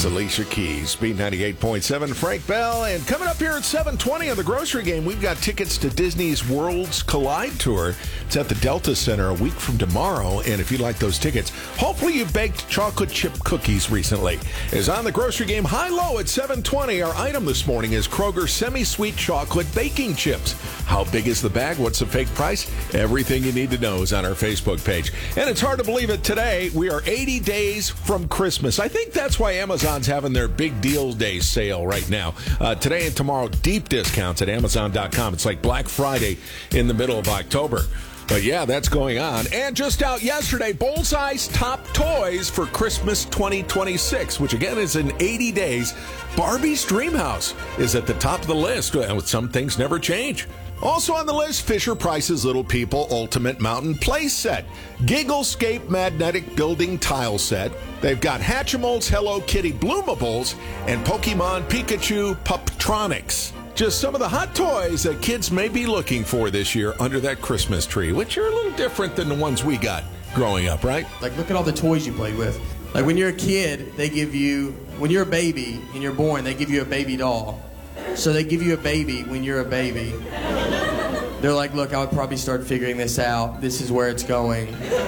That's Alicia Keys, B98.7, Frank Bell. And coming up here at 7:20 on the Grocery Game, we've got tickets to Disney's Worlds Collide Tour. It's at the Delta Center a week from tomorrow. And if you'd like those tickets, hopefully you baked chocolate chip cookies recently. Is on the Grocery Game high-low at 7:20. Our item this morning is Kroger semi-sweet chocolate baking chips. How big is the bag? What's the fake price? Everything you need to know is on our Facebook page. And it's hard to believe it today. We are 80 days from Christmas. I think that's why Amazon's having their big deal day sale right now. Today and tomorrow, deep discounts at Amazon.com. It's like Black Friday in the middle of October. But yeah, that's going on. And just out yesterday, Bullseye's top toys for Christmas 2026, which again is in 80 days. Barbie's Dreamhouse is at the top of the list. Some things never change. Also on the list, Fisher-Price's Little People Ultimate Mountain Play Set, Gigglescape Magnetic Building Tile Set. They've got Hatchimals Hello Kitty Bloomables and Pokemon Pikachu Puptronics. Just some of the hot toys that kids may be looking for this year under that Christmas tree, which are a little different than the ones we got growing up, right? Like, look at all the toys you played with. Like, when you're a kid, they give you, when you're a baby and you're born, they give you a baby doll. So they give you a baby when you're a baby. They're like, look, I would probably start figuring this out. This is where it's going.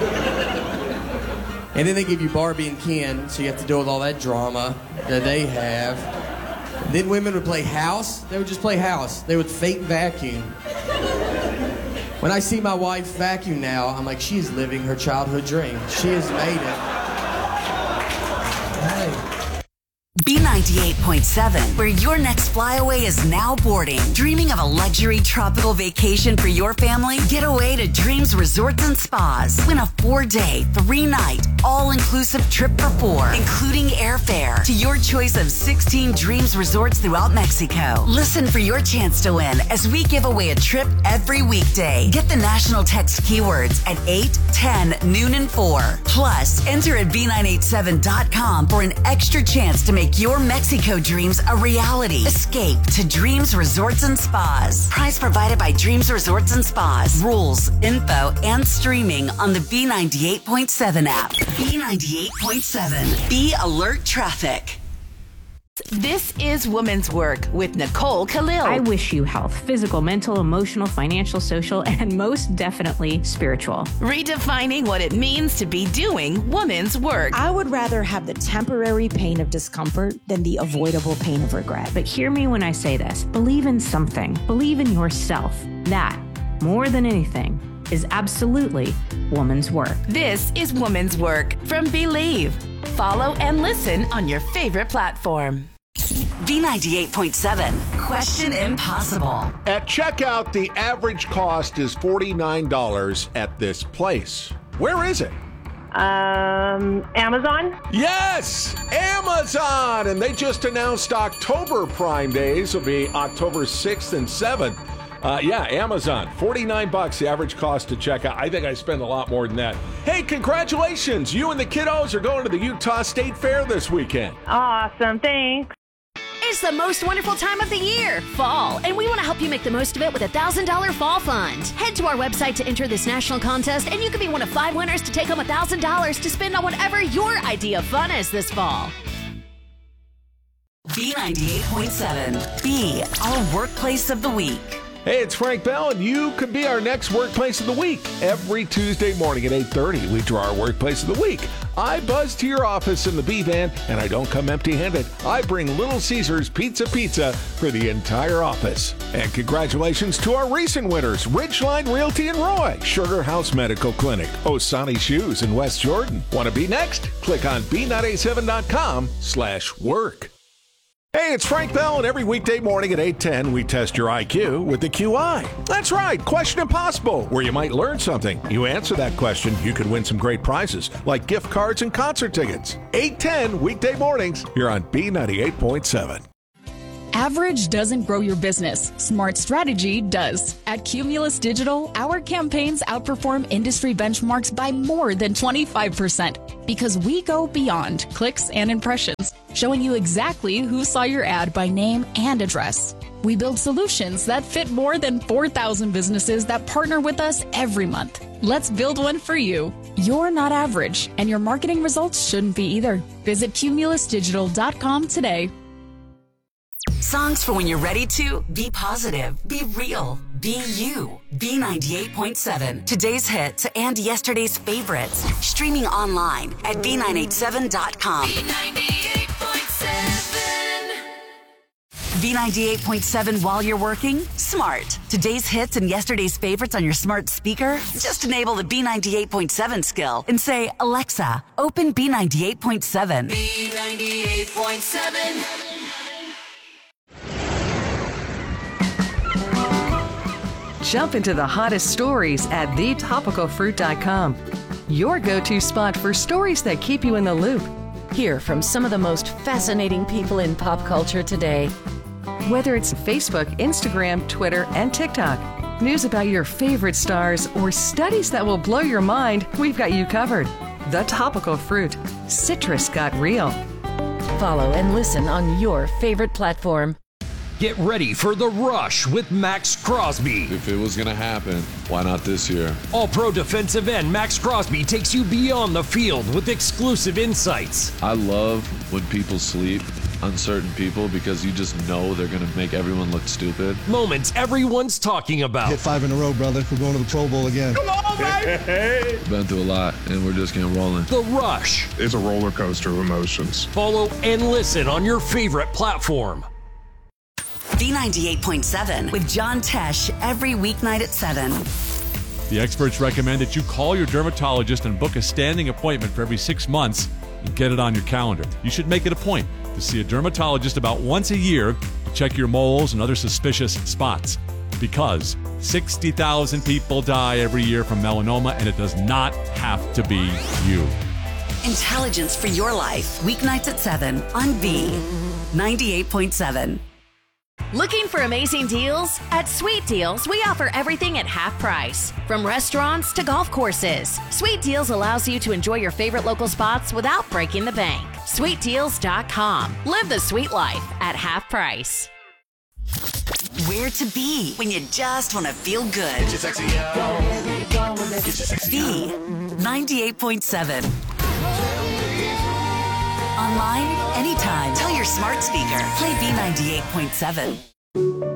And then they give you Barbie and Ken, so you have to deal with all that drama that they have. Then women would play house. They would just play house. They would fake vacuum. When I see my wife vacuum now, I'm like, she is living her childhood dream. She has made it. Hey. B98.7, where your next flyaway is now boarding. Dreaming of a luxury tropical vacation for your family? Get away to Dreams Resorts and Spas. Win a 4-day, 3-night, all-inclusive trip for 4, including airfare, to your choice of 16 Dreams Resorts throughout Mexico. Listen for your chance to win as we give away a trip every weekday. Get the national text keywords at 8, 10, noon, and 4. Plus, enter at B987.com for an extra chance to make your Mexico dreams a reality. Escape to Dreams Resorts and Spas. Prize provided by Dreams Resorts and Spas. Rules, info, and streaming on the B98.7 app. B98.7. Be alert traffic. This is Women's Work with Nicole Khalil. I wish you health, physical, mental, emotional, financial, social, and most definitely spiritual. Redefining what it means to be doing women's work. I would rather have the temporary pain of discomfort than the avoidable pain of regret. But hear me when I say this. Believe in something. Believe in yourself. That, more than anything, is absolutely woman's work. This is Women's Work from Believe. Follow and listen on your favorite platform. B98.7. Question Impossible. At checkout, the average cost is $49 at this place. Where is it? Amazon? Yes, Amazon! And they just announced October Prime Days will be October 6th and 7th. Amazon, $49, the average cost to check out. I think I spend a lot more than that. Hey, congratulations. You and the kiddos are going to the Utah State Fair this weekend. Awesome, thanks. It's the most wonderful time of the year, fall, and we want to help you make the most of it with a $1,000 fall fund. Head to our website to enter this national contest, and you could be one of 5 winners to take home $1,000 to spend on whatever your idea of fun is this fall. B98.7. Be our workplace of the week. Hey, it's Frank Bell, and you could be our next Workplace of the Week. Every Tuesday morning at 8:30, we draw our Workplace of the Week. I buzz to your office in the B-Van, and I don't come empty-handed. I bring Little Caesars Pizza for the entire office. And congratulations to our recent winners, Ridgeline Realty in Roy, Sugar House Medical Clinic, Osani Shoes in West Jordan. Want to be next? Click on B987.com/work. Hey, it's Frank Bell, and every weekday morning at 8:10, we test your IQ with the QI. That's right, Question Impossible, where you might learn something. You answer that question, you could win some great prizes, like gift cards and concert tickets. 8:10, weekday mornings, here on B98.7. Average doesn't grow your business. Smart strategy does. At Cumulus Digital, our campaigns outperform industry benchmarks by more than 25% because we go beyond clicks and impressions, showing you exactly who saw your ad by name and address. We build solutions that fit more than 4,000 businesses that partner with us every month. Let's build one for you. You're not average, and your marketing results shouldn't be either. Visit cumulusdigital.com today. Songs for when you're ready to be positive, be real, be you. B98.7. Today's hits and yesterday's favorites. Streaming online at B987.com. B98.7 while you're working? Smart. Today's hits and yesterday's favorites on your smart speaker? Just enable the B98.7 skill and say, Alexa, open B98.7. B98.7. Jump into the hottest stories at thetopicalfruit.com. Your go-to spot for stories that keep you in the loop. Hear from some of the most fascinating people in pop culture today. Whether it's Facebook, Instagram, Twitter, and TikTok, news about your favorite stars, or studies that will blow your mind, we've got you covered. The Topical Fruit. Citrus got real. Follow and listen on your favorite platform. Get ready for The Rush with Max Crosby. If it was going to happen, why not this year? All-pro defensive end Max Crosby takes you beyond the field with exclusive insights. I love when people sleep on certain people because you just know they're going to make everyone look stupid. Moments everyone's talking about. Hit 5 in a row, brother. We're going to the Pro Bowl again. Come on, baby! Been through a lot, and we're just getting rolling. The Rush. It's a roller coaster of emotions. Follow and listen on your favorite platform. B98.7 with John Tesh every weeknight at 7. The experts recommend that you call your dermatologist and book a standing appointment for every 6 months and get it on your calendar. You should make it a point to see a dermatologist about once a year to check your moles and other suspicious spots. Because 60,000 people die every year from melanoma, and it does not have to be you. Intelligence for your life. Weeknights at 7 on B98.7. Looking for amazing deals? At Sweet Deals, we offer everything at half price. From restaurants to golf courses, Sweet Deals allows you to enjoy your favorite local spots without breaking the bank. SweetDeals.com. Live the sweet life at half price. Where to be when you just want to feel good. Get your sexy on. Get your sexy on. B98.7. Online, anytime. Tell your smart speaker, play B98.7.